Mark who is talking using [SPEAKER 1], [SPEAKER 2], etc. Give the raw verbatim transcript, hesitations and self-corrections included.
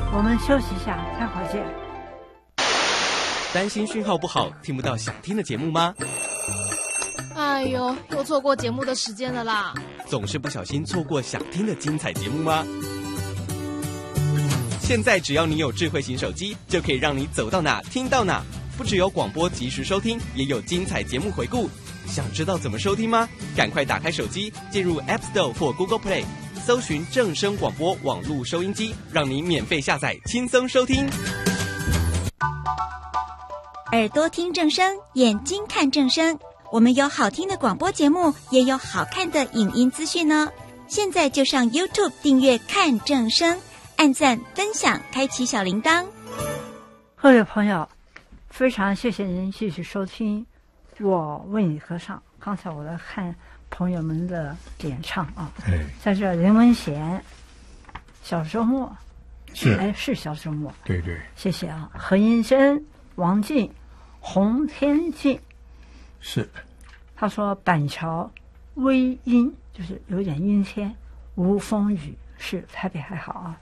[SPEAKER 1] 我们休息一下，待会儿见。
[SPEAKER 2] 担心讯号不好，听不到想听的节目吗？
[SPEAKER 3] 哎呦，又错过节目的时间了啦！
[SPEAKER 2] 总是不小心错过想听的精彩节目吗？现在只要你有智慧型手机，就可以让你走到哪听到哪。不只有广播及时收听，也有精彩节目回顾。想知道怎么收听吗？赶快打开手机，进入 App Store 或 Google Play， 搜寻正声广播网络收音机，让你免费下载，轻松收听。
[SPEAKER 4] 耳朵听正声，眼睛看正声。我们有好听的广播节目，也有好看的影音资讯呢。现在就上 YouTube 订阅看正声，按赞分享，开启小铃铛。
[SPEAKER 1] 各位朋友，非常谢谢您继续收听我为你歌唱。刚才我在看朋友们的点唱啊，
[SPEAKER 5] 哎，
[SPEAKER 1] 在这林文贤小周末
[SPEAKER 5] 是
[SPEAKER 1] 哎是小周末，
[SPEAKER 5] 对对，
[SPEAKER 1] 谢谢啊。何英珍、王静、洪天静，
[SPEAKER 5] 是
[SPEAKER 1] 他说板桥微阴，就是有点阴天，无风雨，是台北还好啊。